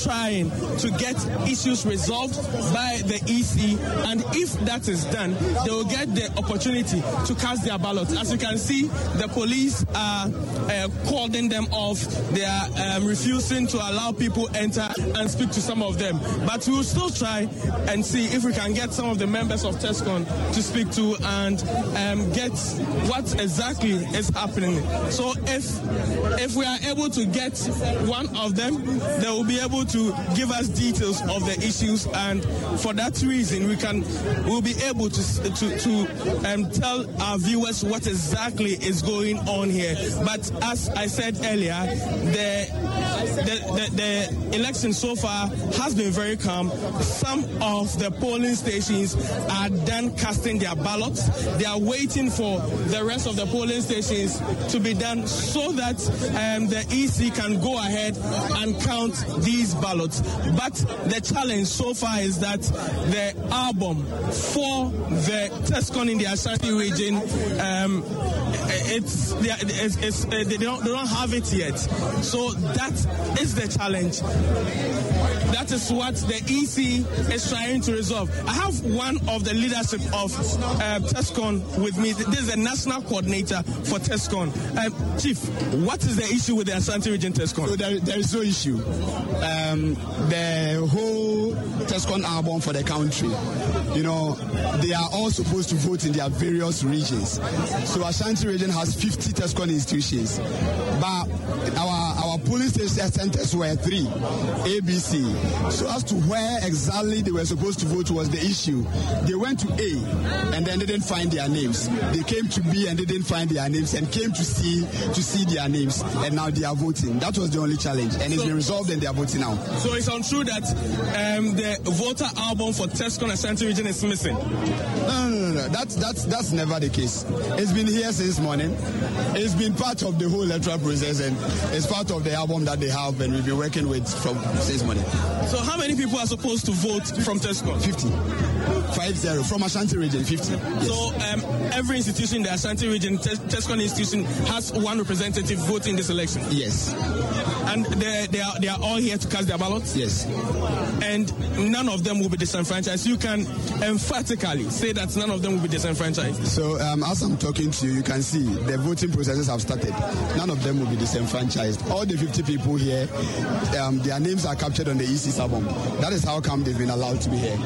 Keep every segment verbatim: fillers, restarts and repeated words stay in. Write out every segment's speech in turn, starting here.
trying to get issues resolved by the E C, and if that is done, they will get the opportunity to cast their ballot. As you can see, the police are uh, calling them off. They are um, refusing to allow people enter and speak to some of them. But we will still try and see if we can get some of the members of TESCON to speak to and um, get what exactly is happening. So if if we are able to get one of them, they will be able to give us details of the issues, and for that reason, we can we'll be able to to to um, tell our viewers what exactly is going on here. But as I said earlier, the the, the the election so far has been very calm. Some of the polling stations are done casting their ballots. They are waiting for the rest of the polling stations to be done so that um, the E C can go ahead and count these ballots. But the challenge so far is that the album for the TESCON in the Ashanti region, um, it's, it's, it's, they, don't, they don't have it yet. So that is the challenge. That is what the E C is trying to resolve. I have one of the leadership of uh, TESCON with me. This is the national coordinator for TESCON. Um, Chief, what is the issue with the Ashanti region TESCON? So there, there is no issue. Um, the whole TESCON album for the country, you know, they are all supposed to vote in their various regions. So Ashanti region has fifty TESCON institutions, but our our polling station centers were three, A B C. So as to where exactly they were supposed to vote was the issue. They went to A and then they didn't find their names. They came to B and they didn't find their names, and came to C to see their names, and now they are voting. That was the only challenge, and it's so, been resolved and they are voting now. So it's untrue that um, the voter album for TESCON Ashanti region is missing? No, no, no, no. That's, that's, that's never the case. It's been here since morning. It's been part of the whole electoral process, and it's part of the album that they have, and we've been working with from since morning. So how many people are supposed to vote from TESCON? fifty. Five zero. From Ashanti region, fifty. Yes. So um, every institution in the Ashanti region, TESCON institution, has one representative voting this election? Yes. And they, they, are, they are all here to cast their ballots? Yes. And none of them will be disenfranchised. You can emphatically say that none of them will be disenfranchised. So um, as I'm talking to you, you can see the voting processes have started. None of them will be disenfranchised. All the fifty people here, um, their names are captured on the E C's album. That is how come they've been allowed to be here.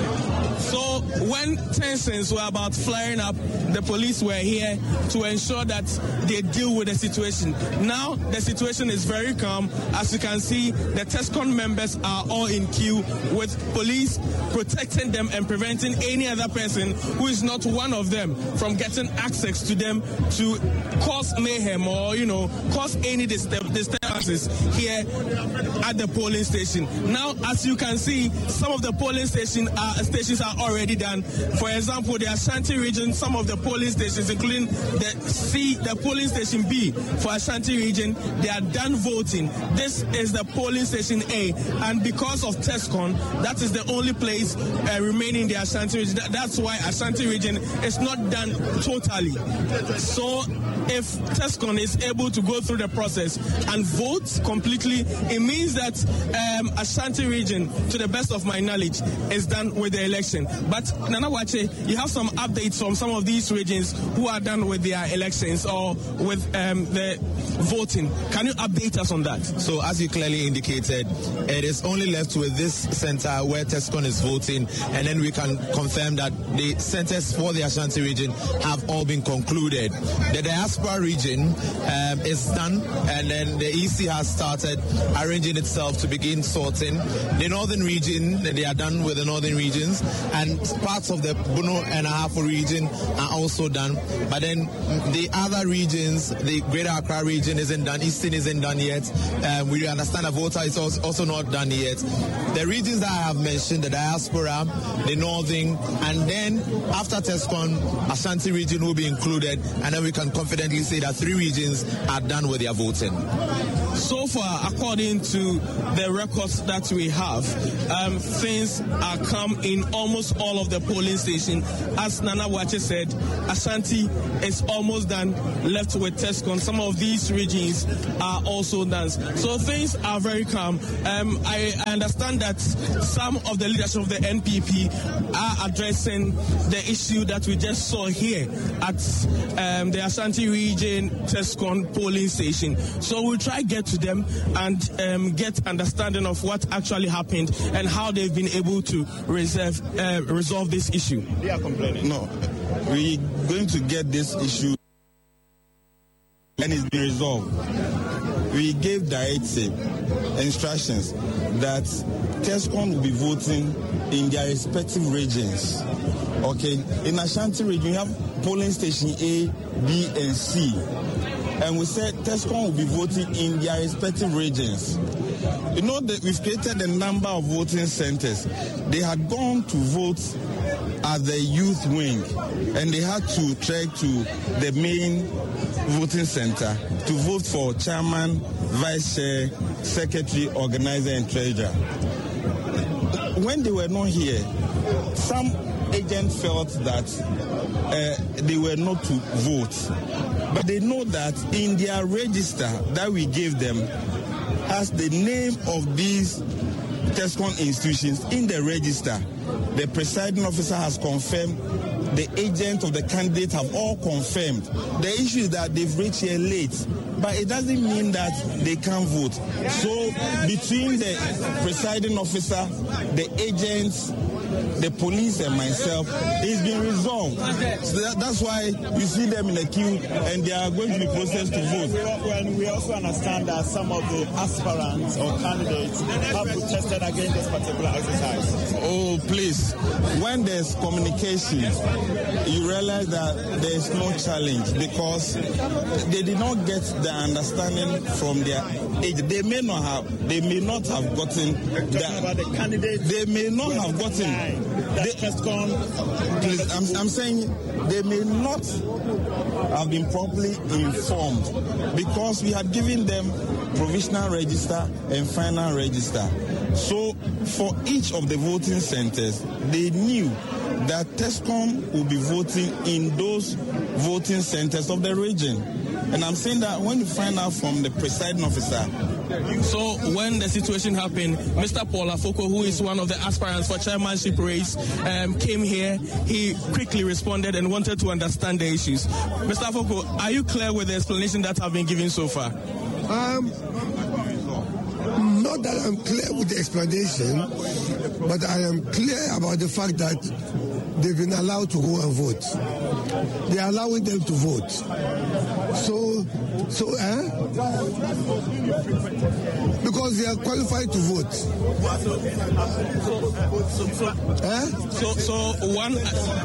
So when tensions were about flaring up, the police were here to ensure that they deal with the situation. Now the situation is very calm. As you can see, the TESCON members are all in queue with police protecting them and preventing any other person who is not one of them from getting access to them to cause mayhem or, you know, cause any disturb- disturbances here at the polling station. Now, as you can see, some of the polling station are, stations are already done. For example, the Ashanti region, some of the polling stations, including the C, the polling station B for Ashanti region, they are done voting. This is the polling station A, and because of TESCON, that is the only place uh, remaining in the Ashanti region. That, that's why Ashanti region is not done totally. So if TESCON is able to go through the process and vote completely, it means that um, Ashanti region, to the best of my knowledge, is done with the election. But Nana Wache, you have some updates from some of these regions who are done with their elections or with um, the voting. Can you update us on that? So as you clearly indicated, it is only left with this center where TESCON is voting, and then we can confirm that the centers for the Ashanti region have all been concluded. The diaspora region um, is done, and then the E C has started arranging itself to begin sorting. The northern region, they are done with the northern regions, and parts of the Bono and Ahafo region are also done. But then the other regions, the Greater Accra region isn't done, Eastern isn't done yet. Um, we understand that Volta is also not done yet. The regions that I have mentioned, the diaspora, the northern, and then after TESCON, Ashanti region will be included, and then we can confidently say that three regions are done with their voting. so far, according to the records that we have, um, things are calm in almost all of the polling stations. As Nana Boakye said, Ashanti is almost done, left with Tescon. Some of these regions are also done. So things are very calm. Um, I, I understand that some of the leadership of the N P P are addressing the issue that we just saw here at um, the Ashanti region Tescon polling station. So we'll try to get to them and um, get understanding of what actually happened and how they've been able to reserve, uh, resolve this issue. They are complaining. No, we're going to get this issue and it's been resolved. We gave directive instructions that Tescon will be voting in their respective regions. Okay, in Ashanti region, you have polling station A, B, and C. And we said Tescon will be voting in their respective regions. You know that we've created a number of voting centers. They had gone to vote at the youth wing, and they had to trek to the main voting center to vote for chairman, vice chair, secretary, organizer, and treasurer. When they were not here, some agents felt that uh, they were not to vote. But they know that in their register that we gave them has the name of these Tescon institutions in the register. The presiding officer has confirmed, the agent of the candidate have all confirmed. The issue is that they've reached here late, but it doesn't mean that they can't vote. So between the presiding officer, the agents, the police and myself, it's been resolved. So that, that's why you see them in the queue and they are going to be processed to vote. Well, we also understand that some of the aspirants or candidates have protested against this particular exercise. Oh, please. When there's communication, you realize that there is no challenge because they did not get the understanding from their age. They may not have, they may not have gotten the, about the candidates. They may not have gotten. They, please, I'm, I'm saying they may not have been properly informed because we had given them provisional register and final register. So for each of the voting centers, they knew that Tescon will be voting in those voting centers of the region. And I'm saying that when you find out from the presiding officer. So when the situation happened, Mister Paul Afoko, who is one of the aspirants for chairmanship race, um, came here. He quickly responded and wanted to understand the issues. Mister Afoko, are you clear with the explanation that have been given so far? Um, not that I'm clear with the explanation, but I am clear about the fact that they've been allowed to go and vote. They are allowing them to vote. So, so, eh? Because they are qualified to vote. Eh? So, so one,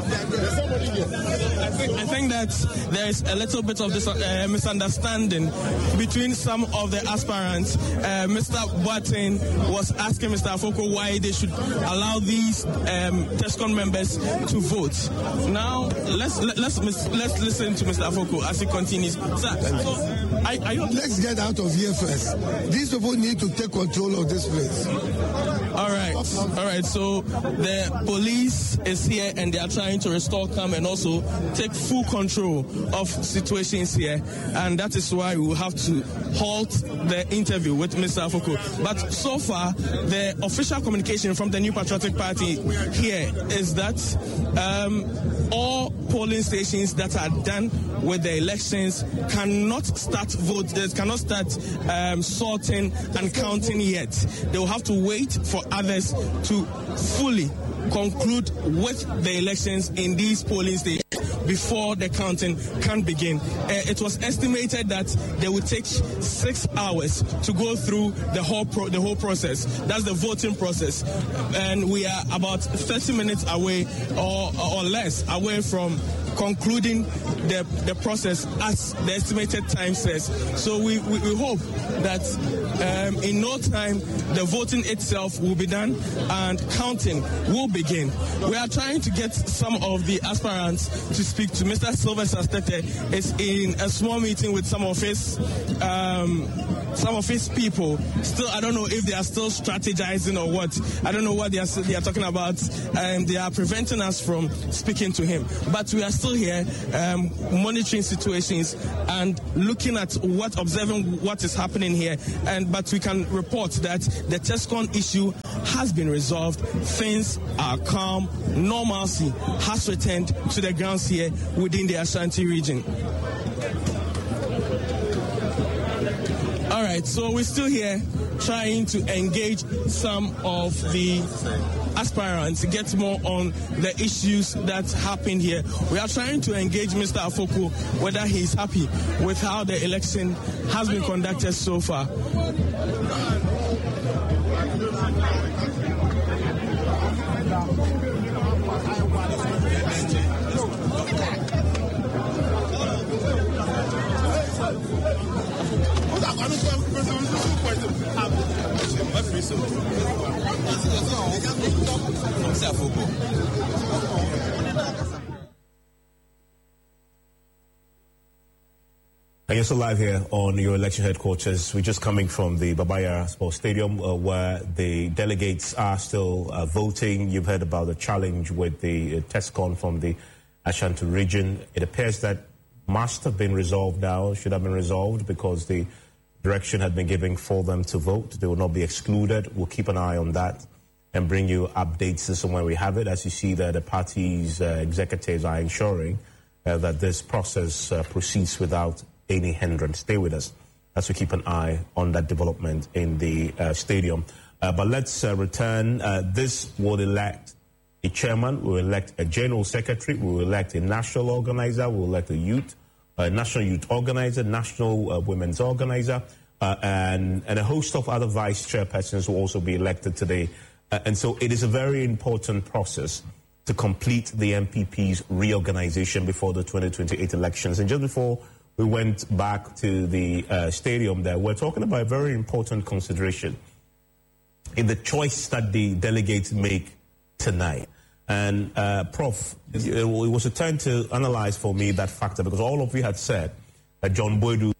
I think, I think that there is a little bit of this uh, misunderstanding between some of the aspirants. Uh, Mister Boateng was asking Mister Afoko why they should allow these um, Tescon members to vote. Now, let's let, let's let's listen to Mister Afoko as he continues. Sir, so, are, are you... Let's get out of here first. These people need to take control of this place. All right, all right. So the police is here and they are trying to restore calm and also take full control of situations here, and that is why we will have to halt the interview with Mister Afoko. But so far, the official communication from the New Patriotic Party here is that um, all polling stations that are done with the elections cannot start vote. They cannot start um, sorting and counting yet. They will have to wait for others to fully conclude with the elections in these polling stations before the counting can begin. Uh, it was estimated that they would take six hours to go through the whole pro- the whole process. That's the voting process, and we are about thirty minutes away or or less away from concluding the the process as the estimated time says. So we, we, we hope that um, in no time the voting itself will be done and counting will begin. We are trying to get some of the aspirants to speak to. Mister Sylvester Stete is in a small meeting with some of his um, some of his people still, I don't know if they are still strategizing or what. I don't know what they are, they are talking about. Um, they are preventing us from speaking to him. But we are still here um, monitoring situations and looking at what, observing what is happening here. And But we can report that the TESCON issue has been resolved. Things are calm. Normalcy has returned to the grounds here within the Ashanti region. All right, so we're still here trying to engage some of the aspirants, get more on the issues that happened here. We are trying to engage Mister Afoko whether he's happy with how the election has been conducted so far. And you're still live here on your election headquarters. We're just coming from the Baba Yara Sports Stadium uh, where the delegates are still uh, voting. You've heard about the challenge with the uh, TESCON from the Ashanti region. It appears that must have been resolved now, should have been resolved because the direction had been given for them to vote. They will not be excluded. We'll keep an eye on that and bring you updates as and when we have it. As you see that the party's uh, executives are ensuring uh, that this process uh, proceeds without any hindrance. Stay with us as we keep an eye on that development in the uh, stadium. Uh, but let's uh, return. Uh, this will elect a chairman, we will elect a general secretary, we will elect a national organizer, we will elect a youth, a national youth organizer, national uh, women's organizer, uh, and, and a host of other vice chairpersons will also be elected today. Uh, and so it is a very important process to complete the M P P's reorganization before the twenty twenty-eight elections. And just before we went back to the uh, stadium there, we're talking about a very important consideration in the choice that the delegates make tonight. And, uh, Professor, it was a turn to analyze for me that factor because all of you had said that John Boydu